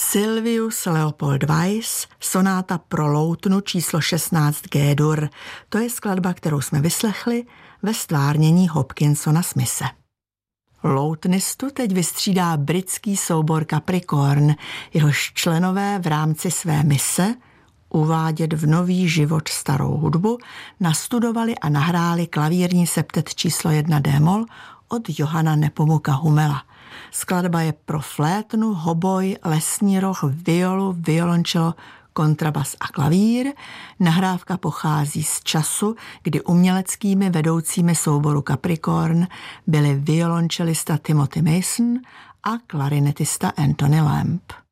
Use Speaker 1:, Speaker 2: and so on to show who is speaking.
Speaker 1: Sylvius Leopold Weiss, sonáta pro loutnu číslo 16 G-dur. To je skladba, kterou jsme vyslechli ve stvárnění Hopkinsona Smithe. Loutnistu teď vystřídá britský soubor Capricorn, jehož členové v rámci své mise uvádět v nový život starou hudbu nastudovali a nahráli klavírní septet číslo 1 D-moll od Johanna Nepomuka Hummela. Skladba je pro flétnu, hoboj, lesní roh, violu, violončelo, kontrabas a klavír. Nahrávka pochází z času, kdy uměleckými vedoucími souboru Capricorn byli violončelista Timothy Mason a klarinetista Anthony Lamb.